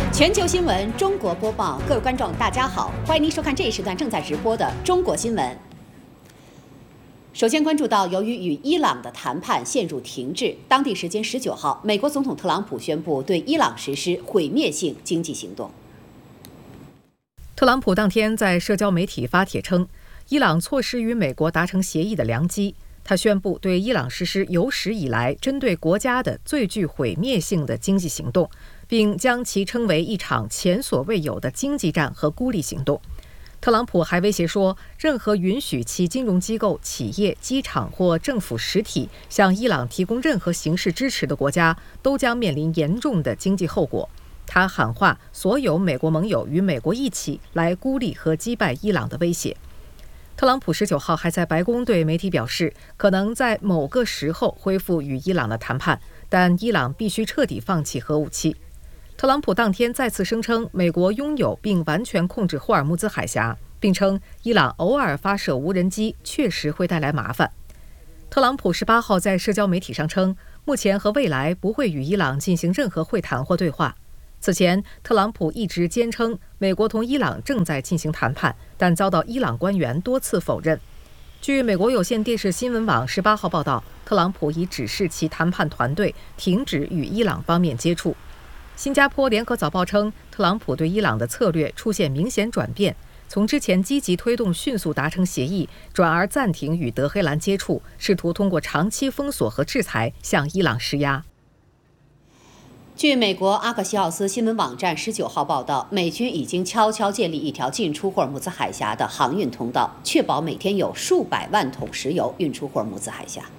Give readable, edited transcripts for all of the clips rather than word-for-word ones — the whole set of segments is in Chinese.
全球新闻中国播报，各位观众大家好，欢迎您收看这一时段正在直播的中国新闻。首先关注到，由于与伊朗的谈判陷入停滞，当地时间19号，美国总统特朗普宣布对伊朗实施毁灭性经济行动。 特朗普当天在社交媒体发帖称，伊朗错失与美国达成协议的良机。他宣布对伊朗实施有史以来针对国家的最具毁灭性的经济行动，并将其称为一场前所未有的经济战和孤立行动。特朗普还威胁说，任何允许其金融机构、企业、机场或政府实体向伊朗提供任何形式支持的国家，都将面临严重的经济后果。他喊话所有美国盟友与美国一起来孤立和击败伊朗的威胁。特朗普19号还在白宫对媒体表示，可能在某个时候恢复与伊朗的谈判，但伊朗必须彻底放弃核武器。特朗普当天再次声称，美国拥有并完全控制霍尔木兹海峡，并称伊朗偶尔发射无人机确实会带来麻烦。特朗普18号在社交媒体上称，目前和未来不会与伊朗进行任何会谈或对话。此前，特朗普一直坚称美国同伊朗正在进行谈判，但遭到伊朗官员多次否认。据美国有线电视新闻网18号报道，特朗普已指示其谈判团队停止与伊朗方面接触。新加坡联合早报称，特朗普对伊朗的策略出现明显转变，从之前积极推动迅速达成协议，转而暂停与德黑兰接触，试图通过长期封锁和制裁向伊朗施压。 据美国阿克西奥斯新闻网站19号报道，美军已经悄悄建立一条进出霍尔木兹海峡的航运通道，确保每天有数百万桶石油运出霍尔木兹海峡。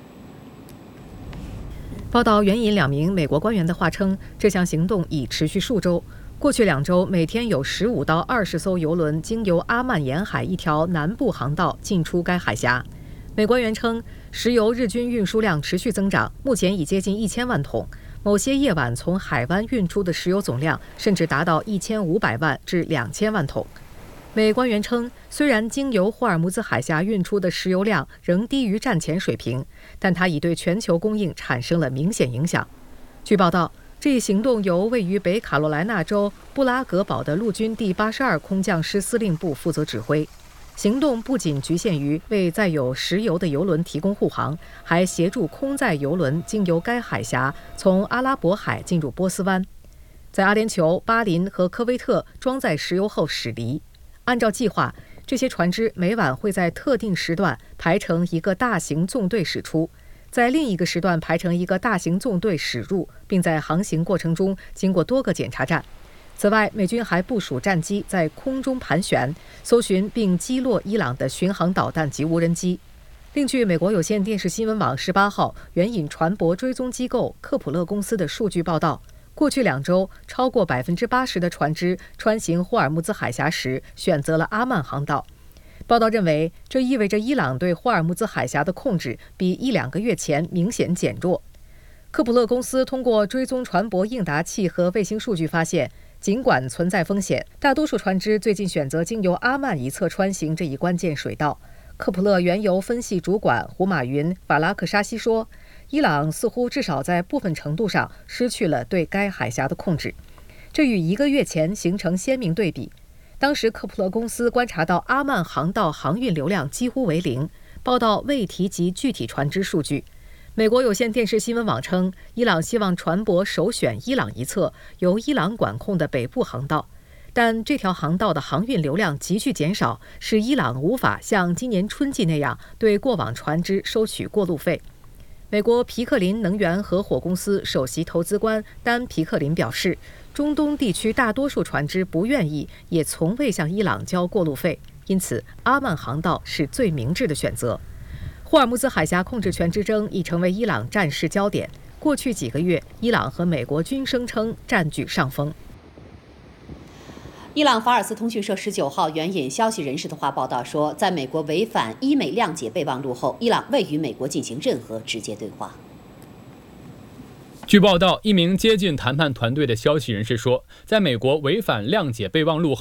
报道援引2名美国官员的话称，这项行动已持续数周。过去2周，每天有15到20艘油轮经由阿曼沿海一条南部航道进出该海峡。美官员称，石油日均运输量持续增长，目前已接近1000万桶。某些夜晚从海湾运出的石油总量甚至达到1500万至2000万桶。美官员称，虽然经由霍尔木兹海峡运出的石油量仍低于战前水平，但它已对全球供应产生了明显影响。据报道，这一行动由位于北卡罗来纳州布拉格堡的陆军第82空降师司令部负责指挥。行动不仅局限于为载有石油的油轮提供护航，还协助空载油轮经由该海峡从阿拉伯海进入波斯湾，在阿联酋、巴林和科威特装载石油后驶离。按照计划，这些船只每晚会在特定时段排成一个大型纵队驶出，在另一个时段排成一个大型纵队驶入，并在航行过程中经过多个检查站。此外，美军还部署战机在空中盘旋，搜寻并击落伊朗的巡航导弹及无人机。另据美国有线电视新闻网18号援引船舶追踪机构科普勒公司的数据报道，过去2周，超过80%的船只穿行霍尔木兹海峡时选择了阿曼航道。报道认为，这意味着伊朗对霍尔木兹海峡的控制比1-2个月前明显减弱。科普勒公司通过追踪船舶应答器和卫星数据发现，尽管存在风险，大多数船只最近选择经由阿曼一侧穿行这一关键水道。科普勒原油分析主管胡马云·法拉克沙西说，伊朗似乎至少在部分程度上失去了对该海峡的控制，这与1个月前形成鲜明对比。当时科普勒公司观察到阿曼航道航运流量几乎为0，报道未提及具体船只数据。美国有线电视新闻网称，伊朗希望船舶首选伊朗一侧由伊朗管控的北部航道，但这条航道的航运流量急剧减少，使伊朗无法像今年春季那样对过往船只收取过路费。美国皮克林能源合伙公司首席投资官丹·皮克林表示，中东地区大多数船只不愿意，也从未向伊朗交过路费，因此阿曼航道是最明智的选择。霍尔木兹海峡控制权之争已成为伊朗战事焦点。过去几个月，伊朗和美国均声称占据上风。 伊朗法尔斯通讯社19号援引消息人士的话报道说，在美国违反伊美谅解备忘录后，伊朗未与美国进行任何直接对话。 据报道，一名接近谈判团队的消息人士说，在美国违反谅解备忘录后，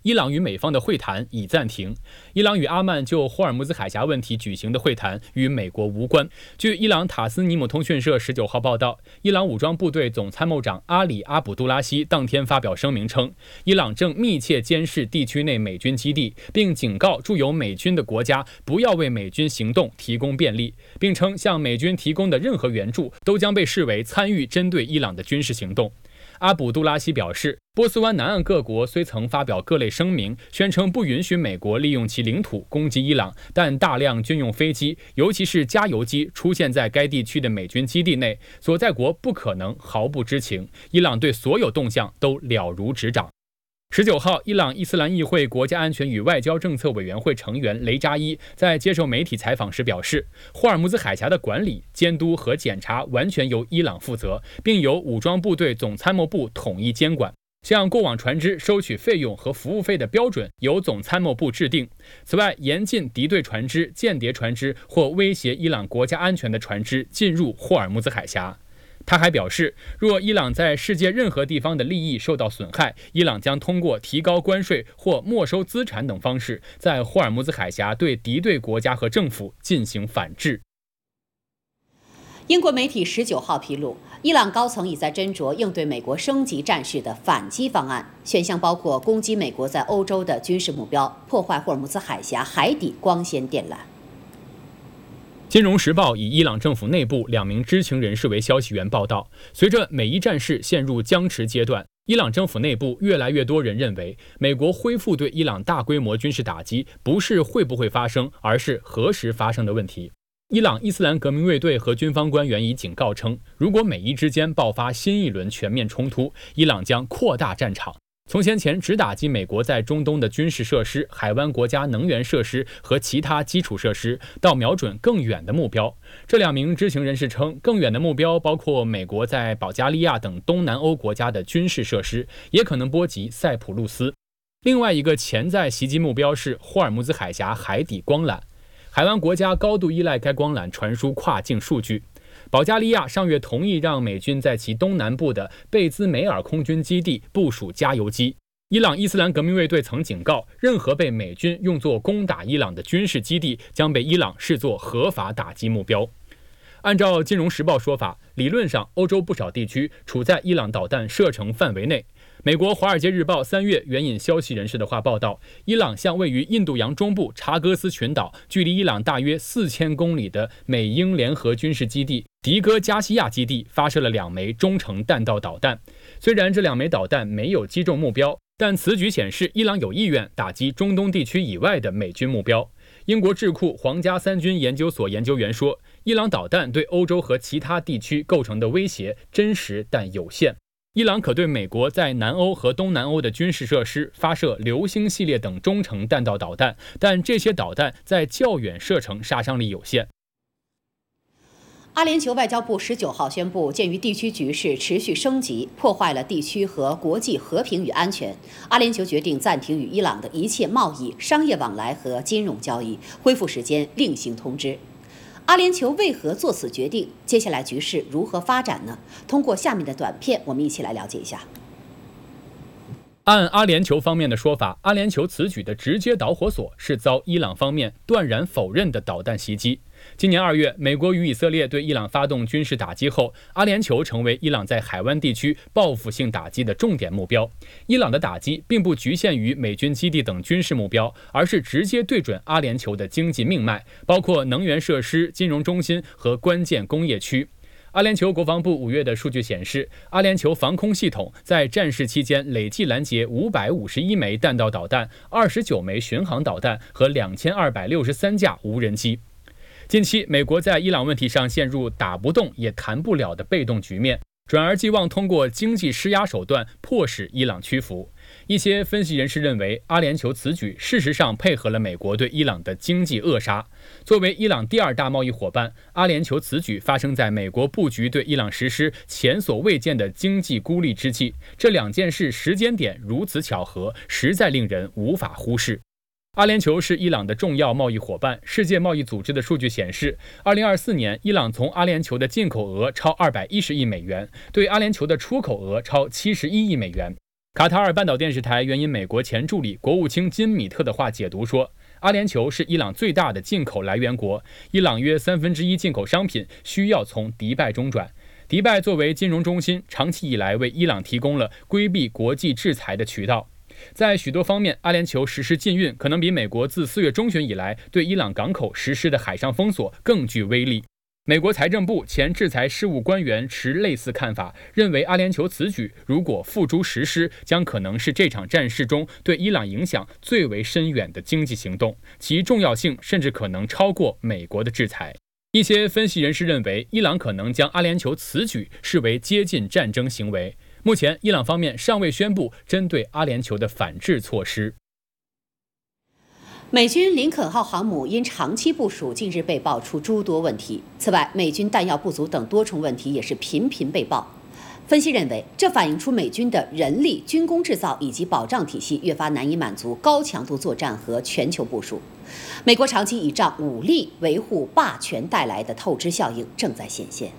伊朗与美方的会谈已暂停。伊朗与阿曼就霍尔木兹海峡问题举行的会谈与美国无关。据伊朗塔斯尼姆通讯社19号报道，伊朗武装部队总参谋长阿里·阿卜杜拉希当天发表声明称，伊朗正密切监视地区内美军基地，并警告驻有美军的国家不要为美军行动提供便利，并称向美军提供的任何援助都将被视为参与针对伊朗的军事行动。阿卜杜拉希表示，波斯湾南岸各国虽曾发表各类声明，宣称不允许美国利用其领土攻击伊朗，但大量军用飞机，尤其是加油机出现在该地区的美军基地内，所在国不可能毫不知情。伊朗对所有动向都了如指掌。19号，伊朗伊斯兰议会国家安全与外交政策委员会成员雷扎伊在接受媒体采访时表示，霍尔木兹海峡的管理、监督和检查完全由伊朗负责，并由武装部队总参谋部统一监管。向过往船只收取费用和服务费的标准由总参谋部制定。此外，严禁敌对船只、间谍船只或威胁伊朗国家安全的船只进入霍尔木兹海峡。他还表示，若伊朗在世界任何地方的利益受到损害，伊朗将通过提高关税或没收资产等方式，在霍尔木兹海峡对敌对国家和政府进行反制。 英国媒体19号披露，伊朗高层已在斟酌应对美国升级战事的反击方案，选项包括攻击美国在欧洲的军事目标，破坏霍尔木兹海峡海底光纤电缆。 金融时报以伊朗政府内部2名知情人士为消息源报道，随着美伊战事陷入僵持阶段，伊朗政府内部越来越多人认为，美国恢复对伊朗大规模军事打击不是会不会发生，而是何时发生的问题。伊朗伊斯兰革命卫队和军方官员已警告称，如果美伊之间爆发新一轮全面冲突，伊朗将扩大战场。从先前只打击美国在中东的军事设施、海湾国家能源设施和其他基础设施，到瞄准更远的目标。这2名知情人士称，更远的目标包括美国在保加利亚等东南欧国家的军事设施，也可能波及塞浦路斯。另外一个潜在袭击目标是霍尔木兹海峡海底光缆，海湾国家高度依赖该光缆传输跨境数据。保加利亚上月同意让美军在其东南部的贝兹梅尔空军基地部署加油机。伊朗伊斯兰革命卫队曾警告，任何被美军用作攻打伊朗的军事基地将被伊朗视作合法打击目标。按照《金融时报》说法，理论上欧洲不少地区处在伊朗导弹射程范围内。美国《华尔街日报》3月援引消息人士的话报道，伊朗向位于印度洋中部查戈斯群岛、距离伊朗大约4000公里的美英联合军事基地迪戈加西亚基地发射了2枚中程弹道导弹。虽然这2枚导弹没有击中目标，但此举显示伊朗有意愿打击中东地区以外的美军目标。英国智库皇家三军研究所研究员说，伊朗导弹对欧洲和其他地区构成的威胁真实但有限。伊朗可对美国在南欧和东南欧的军事设施发射流星系列等中程弹道导弹，但这些导弹在较远射程杀伤力有限。 阿联酋外交部19号宣布，鉴于地区局势持续升级，破坏了地区和国际和平与安全，阿联酋决定暂停与伊朗的一切贸易、商业往来和金融交易，恢复时间另行通知。阿联酋为何做此决定？接下来局势如何发展呢？通过下面的短片，我们一起来了解一下。 按阿联酋方面的说法，阿联酋此举的直接导火索是遭伊朗方面断然否认的导弹袭击。今年2月，美国与以色列对伊朗发动军事打击后，阿联酋成为伊朗在海湾地区报复性打击的重点目标。伊朗的打击并不局限于美军基地等军事目标，而是直接对准阿联酋的经济命脉，包括能源设施、金融中心和关键工业区。阿联酋国防部5月的数据显示，阿联酋防空系统在战事期间累计拦截551枚弹道导弹、29枚巡航导弹和2263架无人机。近期，美国在伊朗问题上陷入打不动也谈不了的被动局面，转而寄望通过经济施压手段迫使伊朗屈服。一些分析人士认为，阿联酋此举事实上配合了美国对伊朗的经济扼杀。作为伊朗第2大贸易伙伴，阿联酋此举发生在美国布局对伊朗实施前所未见的经济孤立之际，这2件事时间点如此巧合，实在令人无法忽视。阿联酋是伊朗的重要贸易伙伴。世界贸易组织的数据显示，2024年伊朗从阿联酋的进口额超210亿美元，对阿联酋的出口额超71亿美元。 卡塔尔半岛电视台援引美国前助理国务卿金米特的话解读说，阿联酋是伊朗最大的进口来源国，伊朗约1/3进口商品需要从迪拜中转。迪拜作为金融中心，长期以来为伊朗提供了规避国际制裁的渠道。在许多方面，阿联酋实施禁运可能比美国自4月中旬以来对伊朗港口实施的海上封锁更具威力。美国财政部前制裁事务官员持类似看法，认为阿联酋此举如果付诸实施，将可能是这场战事中对伊朗影响最为深远的经济行动，其重要性甚至可能超过美国的制裁。一些分析人士认为，伊朗可能将阿联酋此举视为接近战争行为。目前，伊朗方面尚未宣布针对阿联酋的反制措施。 美军林肯号航母因长期部署，近日被爆出诸多问题。此外，美军弹药不足等多重问题也是频频被曝。分析认为，这反映出美军的人力、军工制造以及保障体系越发难以满足高强度作战和全球部署。美国长期倚仗武力维护霸权带来的透支效应正在显现。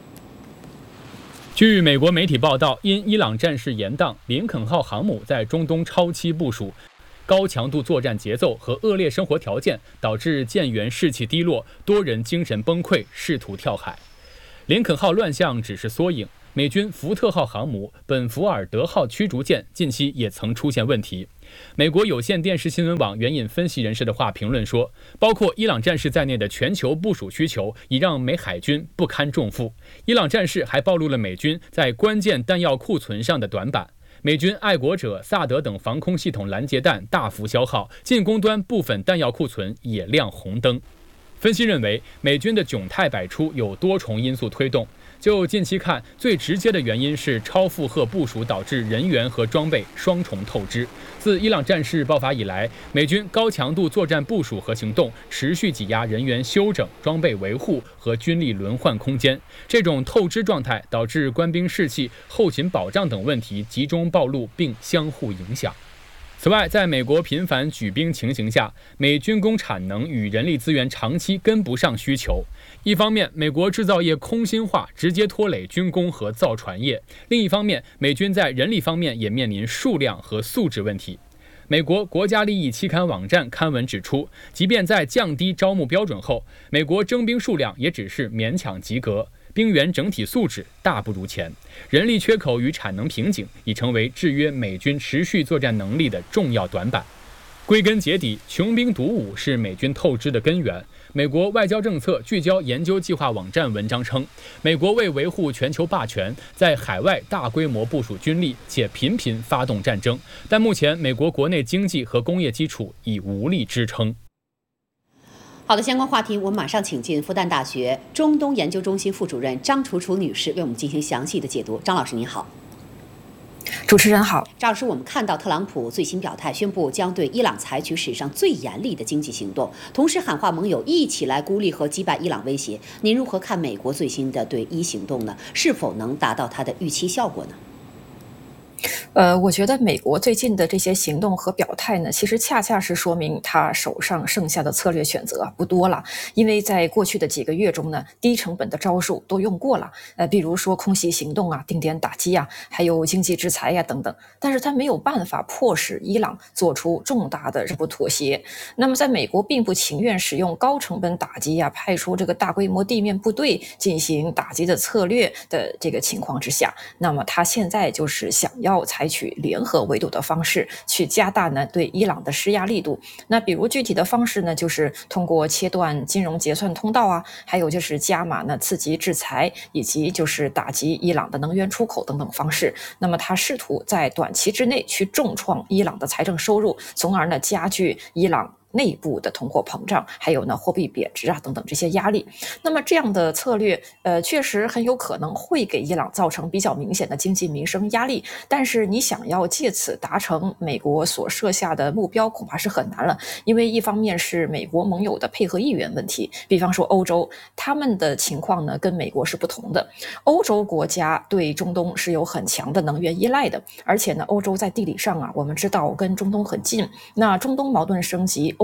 据美国媒体报道，因伊朗战事延宕，林肯号航母在中东超期部署。高强度作战节奏和恶劣生活条件导致舰员士气低落，多人精神崩溃，试图跳海。林肯号乱象只是缩影，美军福特号航母、本福尔德号驱逐舰近期也曾出现问题。美国有线电视新闻网援引分析人士的话评论说，包括伊朗战事在内的全球部署需求已让美海军不堪重负。伊朗战事还暴露了美军在关键弹药库存上的短板。美军爱国者、萨德等防空系统拦截弹大幅消耗，进攻端部分弹药库存也亮红灯。分析认为，美军的窘态百出有多重因素推动。就近期看，最直接的原因是超负荷部署导致人员和装备双重透支。自伊朗战事爆发以来，美军高强度作战部署和行动持续挤压人员休整、装备维护和军力轮换空间。这种透支状态导致官兵士气、后勤保障等问题集中暴露并相互影响。此外，在美国频繁举兵情形下，美军工产能与人力资源长期跟不上需求。一方面，美国制造业空心化，直接拖累军工和造船业；另一方面，美军在人力方面也面临数量和素质问题。美国国家利益期刊网站刊文指出，即便在降低招募标准后，美国征兵数量也只是勉强及格，兵员整体素质大不如前。人力缺口与产能瓶颈已成为制约美军持续作战能力的重要短板。归根结底，穷兵黩武是美军透支的根源。美国外交政策聚焦研究计划网站文章称，美国为维护全球霸权，在海外大规模部署军力，且频频发动战争，但目前美国国内经济和工业基础已无力支撑。 好的，相关话题我们马上请进复旦大学中东研究中心副主任张楚楚女士为我们进行详细的解读。张老师您好。 主持人好， 张老师，我们看到特朗普最新表态，宣布将对伊朗采取史上最严厉的经济行动，同时喊话盟友一起来孤立和击败伊朗威胁。您如何看美国最新的对伊行动呢？是否能达到它的预期效果呢？ 我觉得美国最近的这些行动和表态呢，其实恰恰是说明他手上剩下的策略选择不多了。因为在过去的几个月中呢，低成本的招数都用过了，比如说空袭行动啊、定点打击啊，还有经济制裁呀等等。但是他没有办法迫使伊朗做出重大的不妥协。那么在美国并不情愿使用高成本打击啊，派出这个大规模地面部队进行打击的策略的这个情况之下，那么他现在就是想要采取联合围堵的方式去加大呢对伊朗的施压力度。那比如具体的方式呢，就是通过切断金融结算通道啊，还有就是加码呢刺激制裁，以及就是打击伊朗的能源出口等等方式。那么他试图在短期之内去重创伊朗的财政收入，从而呢加剧伊朗内部的通货膨胀，还有呢货币贬值啊等等这些压力。那么这样的策略确实很有可能会给伊朗造成比较明显的经济民生压力，但是你想要借此达成美国所设下的目标恐怕是很难了。因为一方面是美国盟友的配合意愿问题，比方说欧洲，他们的情况呢跟美国是不同的。欧洲国家对中东是有很强的能源依赖的，而且呢欧洲在地理上啊，我们知道跟中东很近，那中东矛盾升级，欧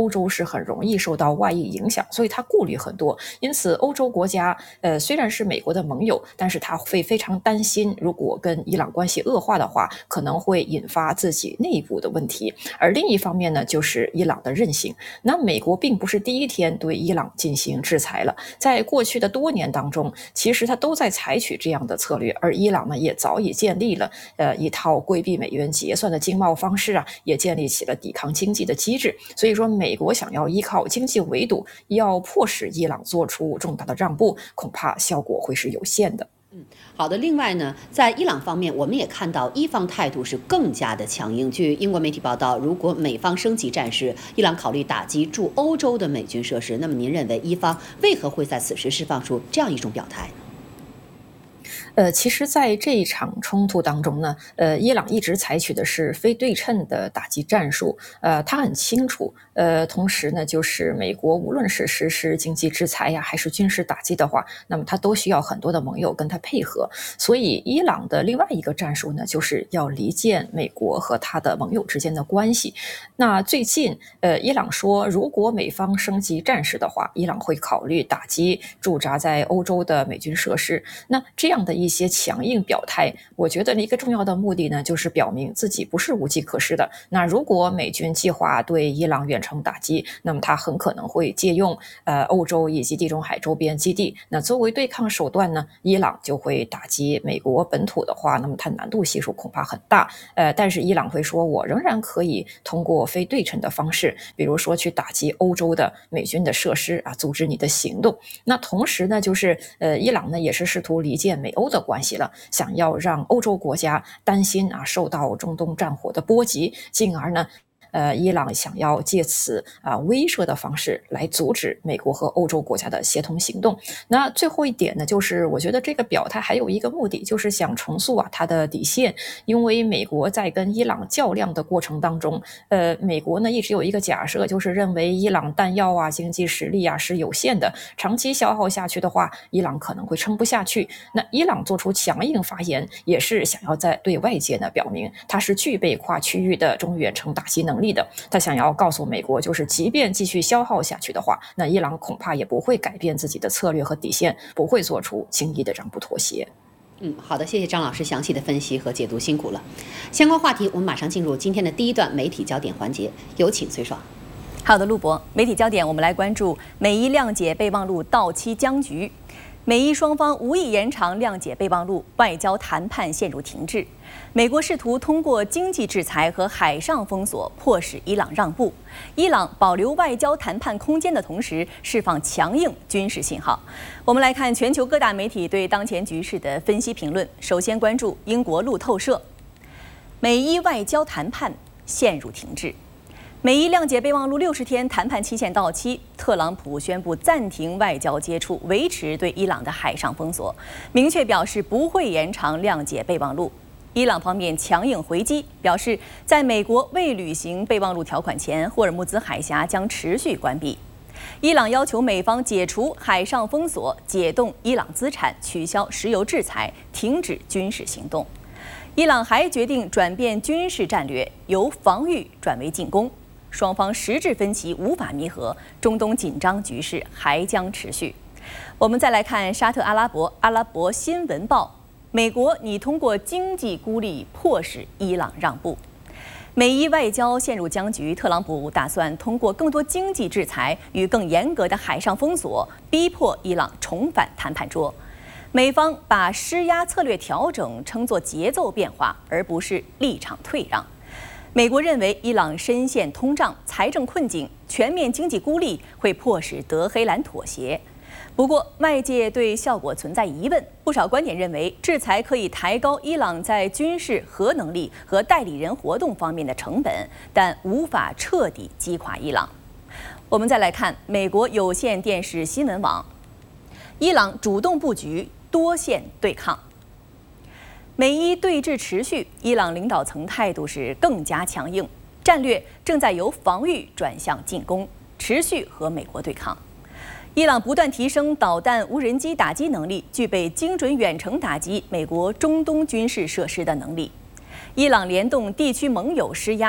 欧洲是很容易受到外溢影响，所以他顾虑很多。因此，欧洲国家虽然是美国的盟友，但是他会非常担心，如果跟伊朗关系恶化的话，可能会引发自己内部的问题。而另一方面呢，就是伊朗的韧性。那美国并不是第一天对伊朗进行制裁了，在过去的多年当中，其实他都在采取这样的策略，而伊朗呢也早已建立了一套规避美元结算的经贸方式啊，也建立起了抵抗经济的机制。所以说，美国想要依靠经济围堵，要迫使伊朗做出重大的让步，恐怕效果会是有限的。 好的。另外呢，在伊朗方面，我们也看到伊方态度是更加的强硬。据英国媒体报道，如果美方升级战事，伊朗考虑打击驻欧洲的美军设施。那么您认为伊方为何会在此时释放出这样一种表态呢？ 其实在这一场冲突当中呢，伊朗一直采取的是非对称的打击战术。他很清楚，同时呢，就是美国无论是实施经济制裁呀，还是军事打击的话，那么他都需要很多的盟友跟他配合。所以，伊朗的另外一个战术呢，就是要离间美国和他的盟友之间的关系。那最近，伊朗说，如果美方升级战事的话，伊朗会考虑打击驻扎在欧洲的美军设施。那这样的一些强硬表态，我觉得一个重要的目的呢，就是表明自己不是无计可施的。那如果美军计划对伊朗远程打击，那么他很可能会借用欧洲以及地中海周边基地。那作为对抗手段呢，伊朗就会打击美国本土的话，那么它难度系数恐怕很大。但是伊朗会说，我仍然可以通过非对称的方式，比如说去打击欧洲的美军的设施啊，阻止你的行动。那同时呢，就是伊朗呢也是试图离间美欧的关系了，想要让欧洲国家担心啊受到中东战火的波及，进而呢伊朗想要借此威慑的方式来阻止美国和欧洲国家的协同行动。那最后一点呢，就是我觉得这个表态还有一个目的，就是想重塑它的底线。因为美国在跟伊朗较量的过程当中，美国呢一直有一个假设，就是认为伊朗弹药啊、经济实力啊是有限的，长期消耗下去的话，伊朗可能会撑不下去。那伊朗做出强硬发言，也是想要在对外界呢表明，它是具备跨区域的中远程打击能力的。他想要告诉美国，就是即便继续消耗下去的话，那伊朗恐怕也不会改变自己的策略和底线，不会做出轻易的让步妥协。 好的，谢谢张老师详细的分析和解读，辛苦了。相关话题我们马上进入今天的第一段媒体焦点环节，有请崔爽。 好的，陆博，媒体焦点我们来关注美伊谅解备忘录到期僵局。美伊双方无意延长谅解备忘录，外交谈判陷入停滞。美国试图通过经济制裁和海上封锁迫使伊朗让步，伊朗保留外交谈判空间的同时，释放强硬军事信号。我们来看全球各大媒体对当前局势的分析评论。首先关注英国路透社，美伊外交谈判陷入停滞。美伊谅解备忘录60天谈判期限到期，特朗普宣布暂停外交接触，维持对伊朗的海上封锁，明确表示不会延长谅解备忘录。伊朗方面强硬回击，表示在美国未履行备忘录条款前，霍尔木兹海峡将持续关闭。伊朗要求美方解除海上封锁，解冻伊朗资产，取消石油制裁，停止军事行动。伊朗还决定转变军事战略，由防御转为进攻。双方实质分歧无法弥合，中东紧张局势还将持续。我们再来看沙特阿拉伯新闻报，美国拟通过经济孤立迫使伊朗让步。美伊外交陷入僵局，特朗普打算通过更多经济制裁与更严格的海上封锁，逼迫伊朗重返谈判桌。美方把施压策略调整称作节奏变化，而不是立场退让。美国认为伊朗深陷通胀、财政困境，全面经济孤立会迫使德黑兰妥协。不过，外界对效果存在疑问，不少观点认为制裁可以抬高伊朗在军事、核能力和代理人活动方面的成本，但无法彻底击垮伊朗。我们再来看美国有线电视新闻网，伊朗主动布局多线对抗。美伊对峙持续，伊朗领导层态度是更加强硬，战略正在由防御转向进攻，持续和美国对抗。伊朗不断提升导弹、无人机打击能力，具备精准远程打击美国中东军事设施的能力。伊朗联动地区盟友施压，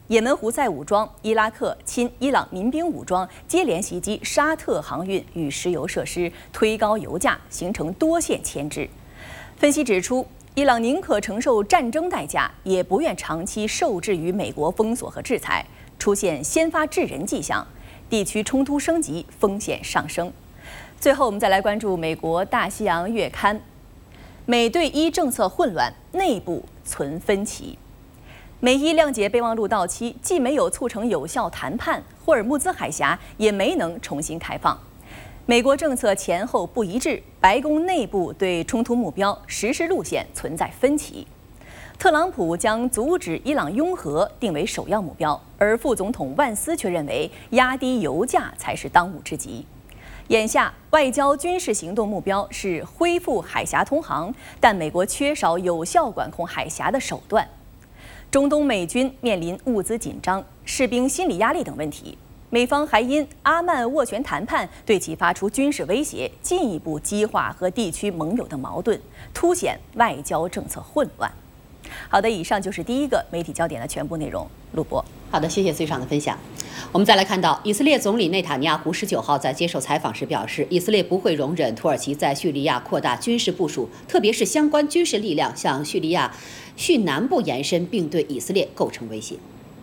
也门胡塞武装、伊拉克亲伊朗民兵武装接连袭击沙特航运与石油设施，推高油价，形成多线牵制。分析指出，伊朗宁可承受战争代价，也不愿长期受制于美国封锁和制裁，出现先发制人迹象，地区冲突升级，风险上升。最后，我们再来关注美国《大西洋月刊》，美对伊政策混乱，内部存分歧。美伊谅解备忘录到期，既没有促成有效谈判，霍尔木兹海峡也没能重新开放。美国政策前后不一致，白宫内部对冲突目标、实施路线存在分歧。特朗普将阻止伊朗拥核定为首要目标，而副总统万斯却认为压低油价才是当务之急。眼下，外交军事行动目标是恢复海峡通航，但美国缺少有效管控海峡的手段。中东美军面临物资紧张、士兵心理压力等问题，美方还因阿曼斡旋谈判对其发出军事威胁，进一步激化和地区盟友的矛盾，凸显外交政策混乱。好的，以上就是第一个媒体焦点的全部内容。录播。 好的，谢谢崔爽的分享。我们再来看到，以色列总理内塔尼亚胡19号在接受采访时表示，以色列不会容忍土耳其在叙利亚扩大军事部署，特别是相关军事力量向叙利亚叙南部延伸，并对以色列构成威胁。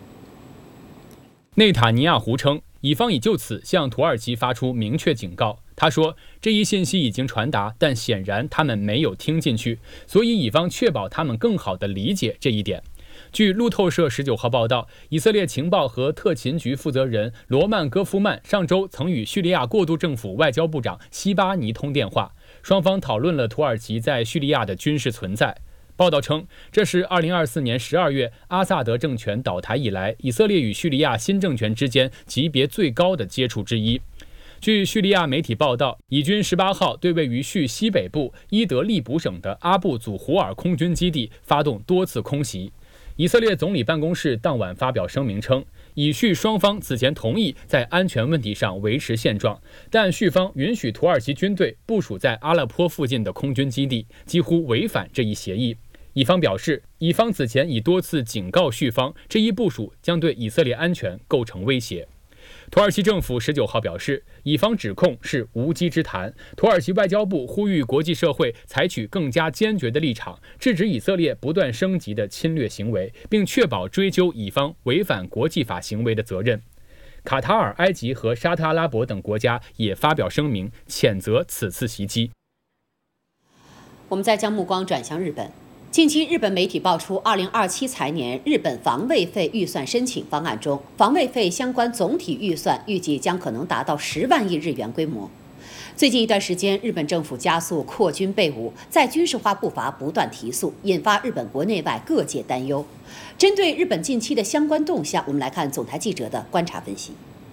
内塔尼亚胡称，以方已就此向土耳其发出明确警告。他说，这一信息已经传达，但显然他们没有听进去，所以以方确保他们更好地理解这一点。据路透社19号报道，以色列情报和特勤局负责人罗曼戈夫曼上周曾与叙利亚过渡政府外交部长西巴尼通电话，双方讨论了土耳其在叙利亚的军事存在。报道称，这是2024年12月阿萨德政权倒台以来，以色列与叙利亚新政权之间级别最高的接触之一。据叙利亚媒体报道，以军18号对位于叙西北部伊德利卜省的阿布祖胡尔空军基地发动多次空袭。以色列总理办公室当晚发表声明称，以叙双方此前同意在安全问题上维持现状，但叙方允许土耳其军队部署在阿勒颇附近的空军基地，几乎违反这一协议。以方表示，以方此前已多次警告叙方，这一部署将对以色列安全构成威胁。土耳其政府19号表示，以方指控是无稽之谈。土耳其外交部呼吁国际社会采取更加坚决的立场，制止以色列不断升级的侵略行为，并确保追究以方违反国际法行为的责任。卡塔尔、埃及和沙特阿拉伯等国家也发表声明，谴责此次袭击。 我们再将目光转向日本。近期，日本媒体爆出2027财年日本防卫费预算申请方案中，防卫费相关总体预算预计将可能达到10万亿日元规模。最近一段时间，日本政府加速扩军备武，在军事化步伐不断提速，引发日本国内外各界担忧。针对日本近期的相关动向，我们来看总台记者的观察分析。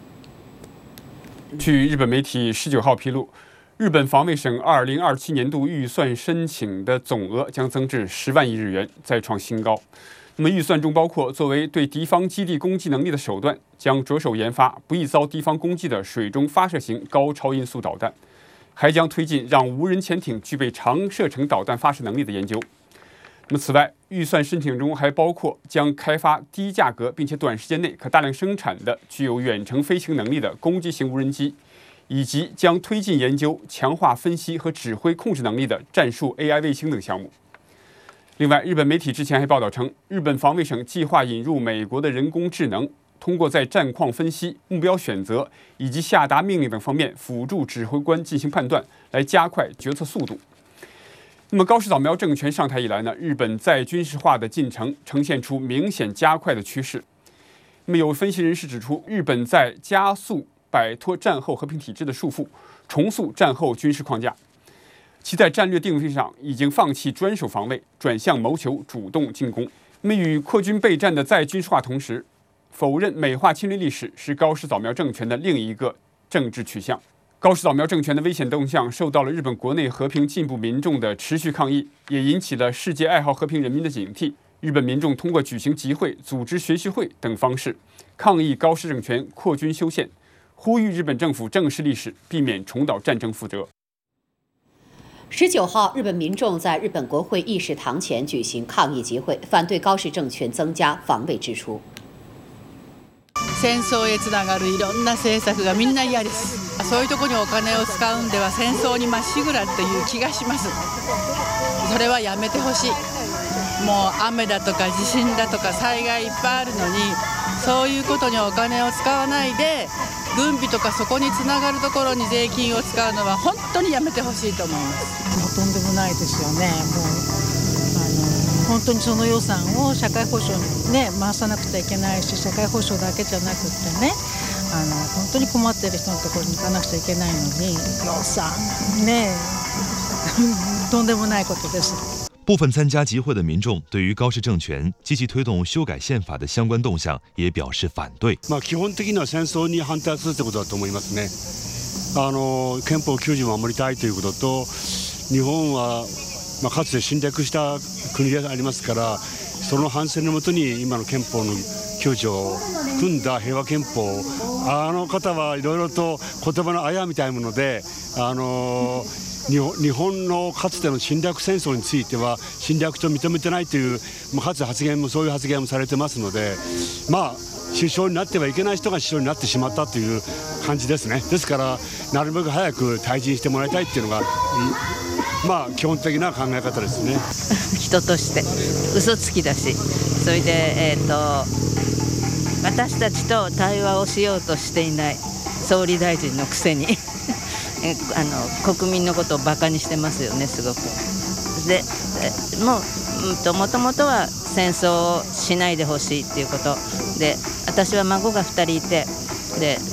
据日本媒体19号披露，日本防卫省2027年度预算申请的总额将增至10万亿日元，再创新高。那么预算中包括作为对敌方基地攻击能力的手段，将着手研发不易遭敌方攻击的水中发射型高超音速导弹，还将推进让无人潜艇具备长射程导弹发射能力的研究。那么此外，预算申请中还包括将开发低价格并且短时间内可大量生产的具有远程飞行能力的攻击型无人机，以及将推进研究强化分析和指挥控制能力的战术 AI 卫星等项目。另外，日本媒体之前还报道称，日本防卫省计划引入美国的人工智能，通过在战况分析、目标选择以及下达命令等方面辅助指挥官进行判断，来加快决策速度。那么高市早苗政权上台以来呢，日本在军事化的进程呈现出明显加快的趋势。那么有分析人士指出，日本在加速摆脱战后和平体制的束缚，重塑战后军事框架。其在战略定位上已经放弃专守防卫，转向谋求主动进攻。那么与扩军备战的再军事化同时，否认美化侵略历史是高市早苗政权的另一个政治取向。高市早苗政权的危险动向受到了日本国内和平进步民众的持续抗议，也引起了世界爱好和平人民的警惕。日本民众通过举行集会、组织学习会等方式抗议高市政权扩军修宪，呼吁日本政府正视历史，避免重蹈战争覆辙。 19号，日本民众在日本国会议事堂前举行抗议集会，反对高市政权增加防卫支出。 戦争へつながるいろんな政策がみんな嫌です。そういうところにお金を使うんでは戦争にまっしぐらっていう気がします。それはやめてほしい。もう雨だとか地震だとか災害いっぱいあるのに、そういうことにお金を使わないで軍備とかそこにつながるところに税金を使うのは本当にやめてほしいと思います。 とんでもないですよね。もう本当にその予算を社会保障にね回さなくちゃいけないし、社会保障だけじゃなくってね、本当に困っている人のところに行かなくちゃいけないのに予算ねとんでもないことです。 部分参加集会的民众对于高市政权积极推动修改宪法的相关动向也表示反对。 基本的には戦争に反対するということだと思いますね。憲法90を守りたいということと、日本はかつて侵略した国でありますから、その反省のもとに今の憲法の90を組んだ平和憲法、方はいろいろと言葉のあやみたいなもので、日本のかつての侵略戦争については侵略と認めてないという、かつてそういう発言もされてますので、首相になってはいけない人が首相になってしまったという感じですね。ですからなるべく早く退陣してもらいたいっていうのが、基本的な考え方ですね。 人として嘘つきだし、それで、私たちと対話をしようとしていない総理大臣のくせに国民のことをバカにしてますよね、すごく。でもともとは戦争をしないでほしいっていうことで、私は孫が2人いて、で